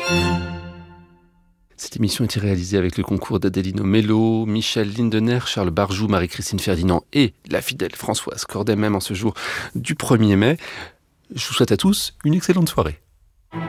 Cette émission a été réalisée avec le concours d'Adelino Mello, Michel Lindener, Charles Barjou, Marie-Christine Ferdinand et la fidèle Françoise Cordet, même en ce jour du 1er mai. Je vous souhaite à tous une excellente soirée.